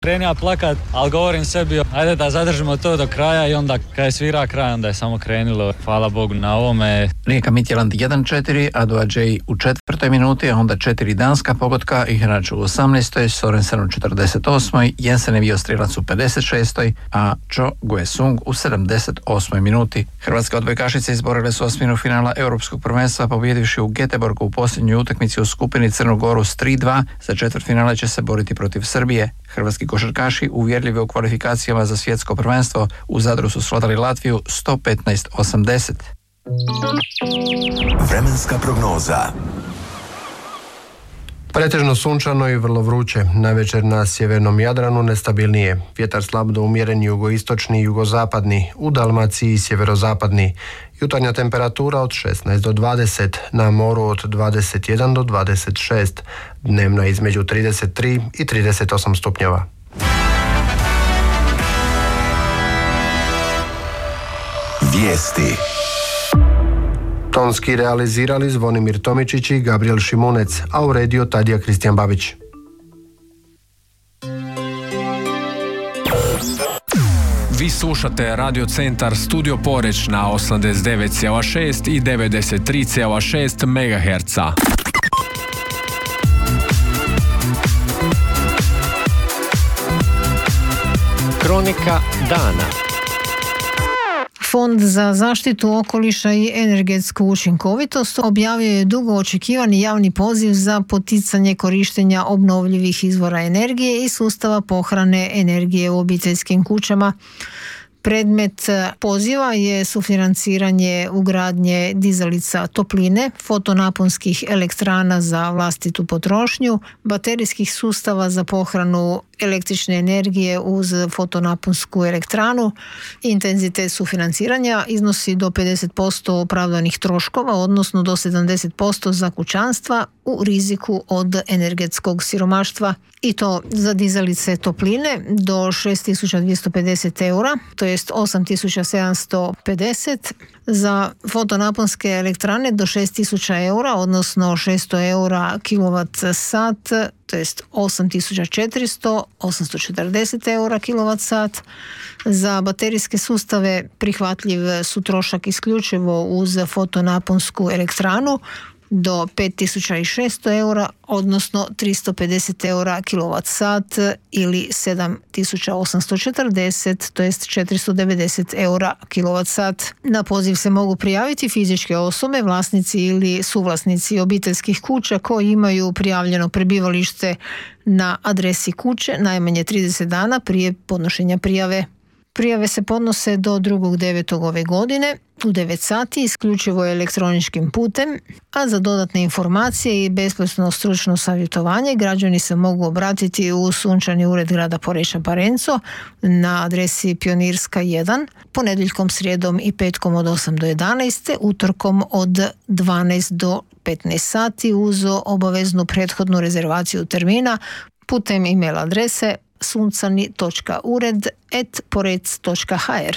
Krenija plakat, ali govorim sebi, ajde da zadržimo to do kraja i onda kad je svira kraj, onda je samo krenilo. Hvala Bogu na ovome. Rijeka Midtjylland 1-4, Adoadžej u 4. minuti, a onda 4 danska pogotka, igrač u 18. Sorensen u 48. Jensen je bio strelac u 56. a Cho Guesung u 78. minuti. Hrvatske odbojkašice izborile su osminu finala Europskog prvenstva pobjedivši u Göteborgu u posljednjoj utakmici u skupini Crnu Goru s 3-2. Za četvrtfinale će se boriti protiv Srbije. Hrvatski košarkaši uvjerljivi u kvalifikacijama za svjetsko prvenstvo u Zadru su svladali Latviju 115-80. Vremenska prognoza. Pretežno sunčano i vrlo vruće. Navečer na sjevernom Jadranu nestabilnije. Vjetar slab do umjeren jugoistočni i jugozapadni, u Dalmaciji sjeverozapadni. Jutarnja temperatura od 16 do 20, na moru od 21 do 26, dnevna između 33 i 38 stupnjeva. Vijesti. Tonski realizirali Zvonimir Tomičić i Gabriel Šimunec, a uredio Tadija Kristijan Babić. Vi slušate Radio Centar Studio Poreć na 89,6 i 93,6 MHz. Kronika dana. Fond za zaštitu okoliša i energetsku učinkovitost objavio je dugo očekivani javni poziv za poticanje korištenja obnovljivih izvora energije i sustava pohrane energije u obiteljskim kućama. Predmet poziva je sufinanciranje ugradnje dizalica topline, fotonaponskih elektrana za vlastitu potrošnju, baterijskih sustava za pohranu električne energije uz fotonaponsku elektranu. Intenzitet sufinanciranja iznosi do 50% opravdanih troškova, odnosno do 70% za kućanstva u riziku od energetskog siromaštva. I to za dizalice topline do 6.250 eura, to jest 8.750, za fotonaponske elektrane do 6.000 eura, odnosno 600 eura kWh, to jest 8.400, 840 eura kWh. Za baterijske sustave prihvatljiv su trošak isključivo uz fotonaponsku elektranu do 5.600 eura, odnosno 350 eura kWh ili 7.840, to jest 490 eura kWh. Na poziv se mogu prijaviti fizičke osobe, vlasnici ili suvlasnici obiteljskih kuća koji imaju prijavljeno prebivalište na adresi kuće najmanje 30 dana prije podnošenja prijave. Prijave se podnose do 2.9. ove godine u 9 sati, isključivo elektroničkim putem, a za dodatne informacije i besplatno stručno savjetovanje građani se mogu obratiti u sunčani ured grada Poreča Parenco na adresi Pionirska 1, ponedjeljkom, srijedom i petkom od 8 do 11, utorkom od 12 do 15 sati uz obaveznu prethodnu rezervaciju termina putem e-mail adrese suncani.ured@porec.hr.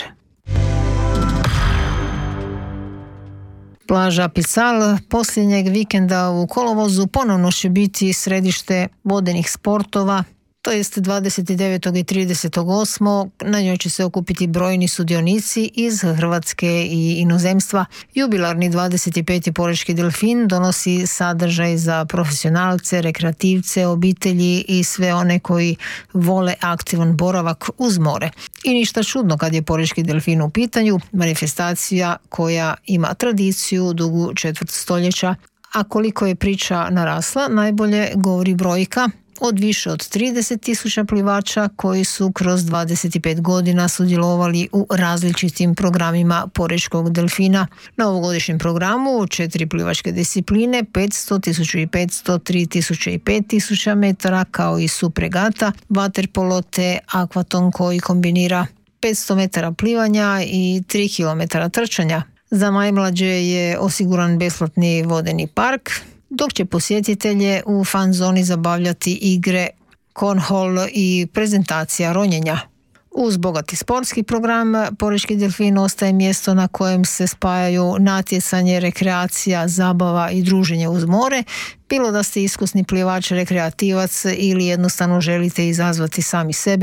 Plaža Pical posljednjeg vikenda u kolovozu ponovno će biti središte vodenih sportova, to jest 29. i 30.8. Na njoj će se okupiti brojni sudionici iz Hrvatske i inozemstva. Jubilarni 25. Porečki delfin donosi sadržaj za profesionalce, rekreativce, obitelji i sve one koji vole aktivan boravak uz more. I ništa čudno kad je Porečki delfin u pitanju, manifestacija koja ima tradiciju dugu četvrt stoljeća. A koliko je priča narasla, najbolje govori brojka od više od 30.000 plivača koji su kroz 25 godina sudjelovali u različitim programima Porečkog delfina. Na ovogodišnjem programu 4 plivačke discipline, 500, 1500, 3000 i 5000 metara, kao i supregata, vaterpolo te akvaton koji kombinira 500 metara plivanja i 3 km trčanja. Za najmlađe je osiguran besplatni vodeni park, dok će posjetitelje u fan zoni zabavljati igre, cornhole i prezentacija ronjenja. Uz bogati sportski program, Porečki delfin ostaje mjesto na kojem se spajaju natjecanje, rekreacija, zabava i druženje uz more, bilo da ste iskusni plivač, rekreativac ili jednostavno želite izazvati sami sebe